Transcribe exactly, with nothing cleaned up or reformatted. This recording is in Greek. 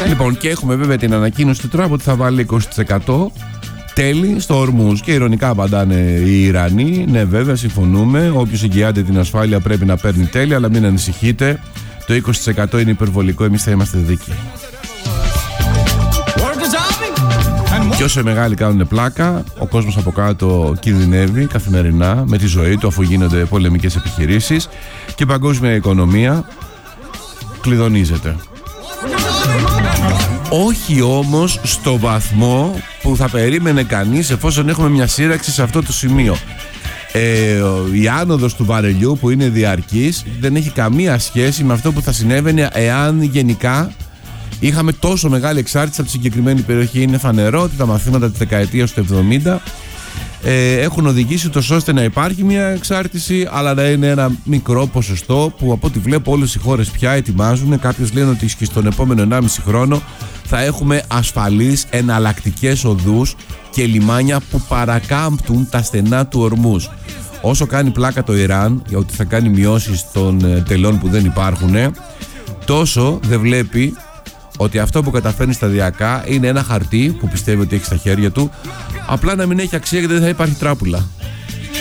Λοιπόν, και έχουμε βέβαια την ανακοίνωση του Τραμπ ότι θα βάλει είκοσι τοις εκατό τέλη στο Ορμούζ. Και ειρωνικά απαντάνε οι Ιρανοί. Ναι, βέβαια, συμφωνούμε. Όποιος εγγυάται την ασφάλεια πρέπει να παίρνει τέλη, αλλά μην ανησυχείτε. Το είκοσι τοις εκατό είναι υπερβολικό. Εμείς θα είμαστε δίκαιοι. Και όσο οι μεγάλοι κάνουν πλάκα, ο κόσμος από κάτω κινδυνεύει καθημερινά με τη ζωή του, αφού γίνονται πολεμικές επιχειρήσεις και η παγκόσμια οικονομία κλειδονίζεται. Όχι όμως στο βαθμό που θα περίμενε κανείς, εφόσον έχουμε μια σύραξη σε αυτό το σημείο. Ε, η άνοδος του βαρελιού, που είναι διαρκής, δεν έχει καμία σχέση με αυτό που θα συνέβαινε εάν γενικά είχαμε τόσο μεγάλη εξάρτηση από τη συγκεκριμένη περιοχή. Είναι φανερό ότι τα μαθήματα της δεκαετίας του εβδομήντα ε, έχουν οδηγήσει τόσο ώστε να υπάρχει μια εξάρτηση, αλλά να είναι ένα μικρό ποσοστό που από ό,τι βλέπω όλες οι χώρες πια ετοιμάζουν. Κάποιος λένε ότι και στον επόμενο ενάμιση χρόνο θα έχουμε ασφαλείς εναλλακτικές οδούς και λιμάνια που παρακάμπτουν τα στενά του Ορμούζ. Όσο κάνει πλάκα το Ιράν για ότι θα κάνει μειώσεις των τελών που δεν υπάρχουν, τόσο δεν βλέπει ότι αυτό που καταφέρνει σταδιακά είναι ένα χαρτί που πιστεύει ότι έχει στα χέρια του, απλά να μην έχει αξία γιατί δεν θα υπάρχει τράπουλα.